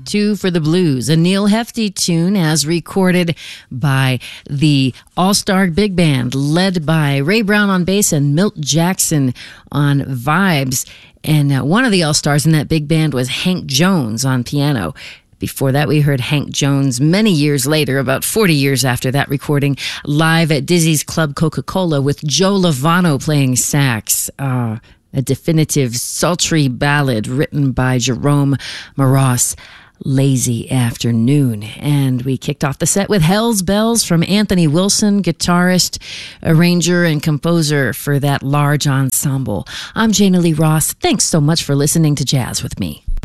Two for the Blues, a Neil Hefti tune as recorded by the All-Star Big Band, led by Ray Brown on bass and Milt Jackson on vibes. And one of the All-Stars in that big band was Hank Jones on piano. Before that, we heard Hank Jones many years later, about 40 years after that recording, live at Dizzy's Club Coca-Cola with Joe Lovano playing sax. A definitive sultry ballad written by Jerome Moross, Lazy Afternoon. And we kicked off the set with Hell's Bells from Anthony Wilson, guitarist, arranger, and composer for that large ensemble. I'm Jana Lee Ross. Thanks so much for listening to Jazz with me.